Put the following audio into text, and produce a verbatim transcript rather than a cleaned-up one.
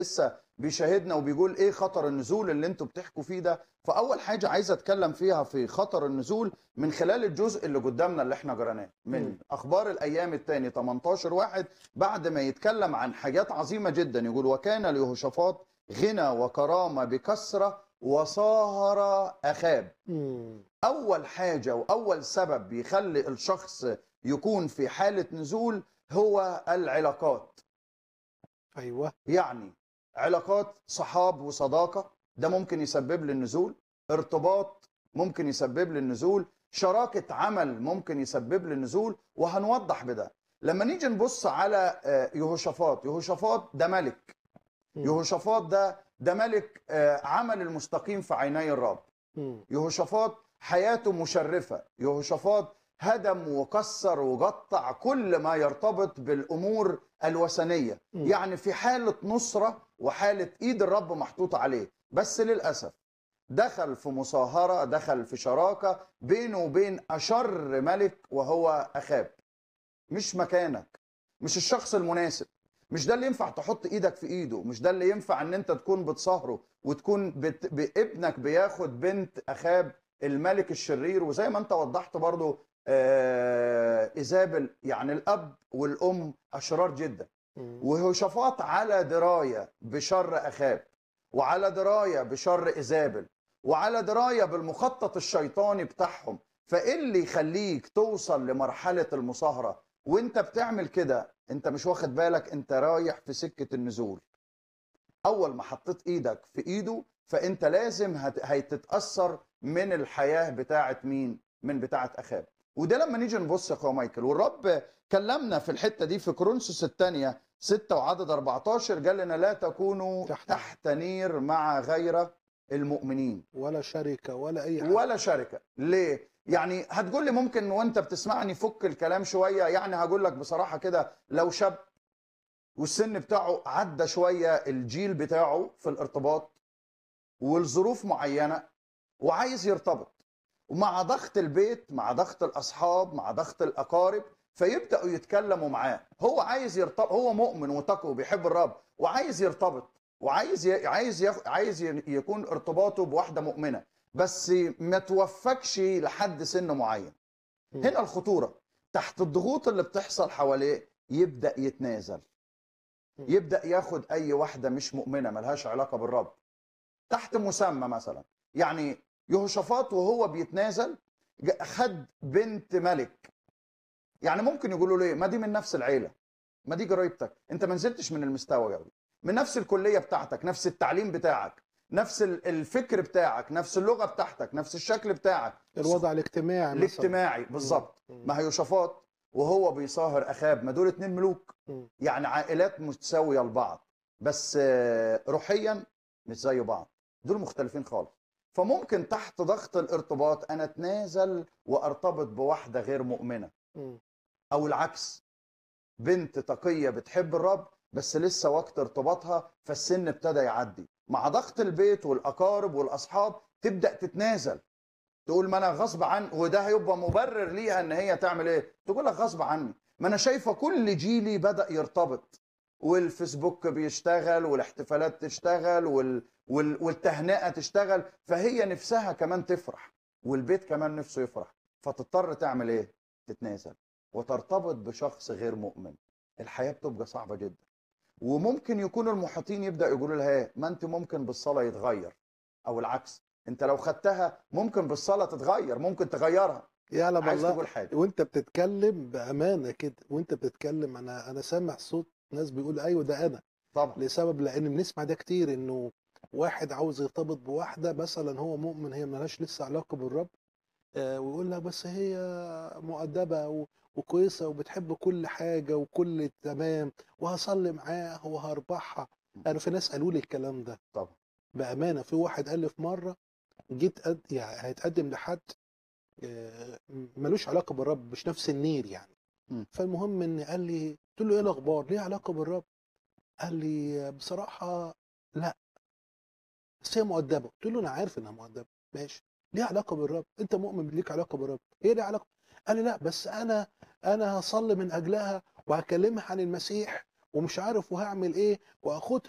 لسه بيشاهدنا وبيقول ايه خطر النزول اللي انتوا بتحكوا فيه ده. فاول حاجه عايز اتكلم فيها في خطر النزول من خلال الجزء اللي قدامنا اللي احنا قرأناه إمم. من اخبار الايام الثاني تمنتاشر واحد، بعد ما يتكلم عن حاجات عظيمه جدا يقول وكان ليهوشافاط غنى وكرامه بكثره وصاهر اخاب. إمم. اول حاجه واول سبب بيخلي الشخص يكون في حاله نزول هو العلاقات. أيوه. يعني علاقات صحاب وصداقة ده ممكن يسبب لي النزول، ارتباط ممكن يسبب لي النزول، شراكة عمل ممكن يسبب لي النزول، وهنوضح بده. لما نيجي نبص على آه، يهوشافاط، يهوشافاط ده ملك، إمم. يهوشافاط ده ده ملك آه، عمل المستقيم في عيني الرب. إمم. يهوشافاط حياته مشرفة، يهوشافاط هدم وكسر وقطع كل ما يرتبط بالأمور الوثنية، إمم. يعني في حالة نصرة وحالة إيد الرب محطوطة عليه. بس للأسف دخل في مصاهرة، دخل في شراكة بينه وبين أشر ملك وهو أخاب. مش مكانك، مش الشخص المناسب، مش ده اللي ينفع تحط ايدك في ايده، مش ده اللي ينفع ان انت تكون بتصاهره وتكون بت... بابنك بياخد بنت اخاب الملك الشرير. وزي ما انت وضحت برضو آه... ايزابل، يعني الاب والام اشرار جدا. إمم. ويهوشافاط على درايه بشر اخاب، وعلى درايه بشر ايزابل، وعلى درايه بالمخطط الشيطاني بتاعهم. فايه اللي يخليك توصل لمرحله المصاهره وانت بتعمل كده؟ انت مش واخد بالك انت رايح في سكه النزول. اول ما حطيت ايدك في ايده فانت لازم هت... هتتاثر من الحياه بتاعه مين؟ من بتاعه اخاب. وده لما نيجي نبص يا اخويا مايكل، والرب كلمنا في الحته دي في كورنثوس الثانيه ستة وعدد أربعتاشر، قال لنا لا تكونوا تحت تحت نير مع غير المؤمنين ولا شركة ولا أي حاجة. ولا شركه. ليه؟ يعني هتقول لي ممكن وانت بتسمعني فك الكلام شويه، يعني هقول لك بصراحه كده، لو شاب والسن بتاعه عدى شويه الجيل بتاعه في الارتباط والظروف معينه وعايز يرتبط، ومع ضغط البيت، مع ضغط الاصحاب، مع ضغط الاقارب، فيبداوا يتكلموا معاه. هو عايز يرتبط، هو مؤمن وتقي وبيحب الرب وعايز يرتبط، وعايز ي... عايز يخ... عايز ي... يكون ارتباطه بواحده مؤمنه، بس ما توفقش لحد سن معين. إمم. هنا الخطوره، تحت الضغوط اللي بتحصل حواليه يبدا يتنازل، إمم. يبدا ياخد اي واحده مش مؤمنه ملهاش علاقه بالرب تحت مسمى مثلا. يعني يهوشافاط وهو بيتنازل ج- خد بنت ملك. يعني ممكن يقولوا ليه؟ ما دي من نفس العيله، ما دي قرايبتك، انت ما نزلتش من المستوى قوي، من نفس الكليه بتاعتك، نفس التعليم بتاعك، نفس ال- الفكر بتاعك، نفس اللغه بتاعتك، نفس الشكل بتاعك، ص- الوضع الاجتماعي مثلًا. الاجتماعي إمم. بالظبط. إمم. ما هي يهوشافاط وهو بيصاهر اخاب، ما دول اتنين ملوك، إمم. يعني عائلات متساويه لبعض، بس آه، روحيا مش زي بعض، دول مختلفين خالص. فممكن تحت ضغط الارتباط انا اتنازل وارتبط بواحده غير مؤمنه، إمم. او العكس، بنت تقيه بتحب الرب بس لسه وقت ارتباطها فالسن ابتدى يعدي، مع ضغط البيت والاقارب والاصحاب تبدا تتنازل، تقول ما انا غصب عني، وده هيبقى مبرر ليها ان هي تعمل ايه؟ تقول لك غصب عني، ما انا شايفه كل جيلي بدا يرتبط، والفيسبوك بيشتغل والاحتفالات تشتغل وال... وال... والتهنئه تشتغل، فهي نفسها كمان تفرح والبيت كمان نفسه يفرح، فتضطر تعمل ايه؟ تتنازل وترتبط بشخص غير مؤمن. الحياه بتبقى صعبه جدا. وممكن يكون المحيطين يبدا يقولوا لها ايه؟ ما انت ممكن بالصلاه يتغير، او العكس، انت لو خدتها ممكن بالصلاه تتغير، ممكن تغيرها. يعلم عايز الله. تقول حاجه؟ وأنت بتتكلم بأمانة كده، وأنت بتتكلم أنا أنا سامع صوت ناس بيقول أيوه ده أنا. طبعا. لسبب لأن بنسمع ده كتير، إنه واحد عاوز يرتبط بواحدة مثلًا هو مؤمن، هي ما لهاش لسه علاقة بالرب. آآ ويقول لك بس هي مؤدبة و وكويسة وبتحب كل حاجة وكل تمام، وهاصلّي معاها وهاربحها. أنا في ناس قالوا لي الكلام ده. طبعا. بأمانة في واحد قال لي في مرة جيت قد يعني هيتقدم لحد آآ ما لوش علاقة بالرب، مش نفس النير يعني. مم. فالمهم إن قال لي قُلت له: "إيه الأخبار، ليها علاقة بالرب؟" قال لي: "بصراحة لأ، بس هي مؤدبة." قُلت له: "أنا عارف إنها مؤدبة، ماشي، ليها علاقة بالرب، أنت مؤمن ليك علاقة بالرب، هي ليها علاقة." قال لي: "لأ، بس أنا أنا هاصلّي من أجلها وهاكلمها عن المسيح ومش عارف وهاعمل إيه وآخدها."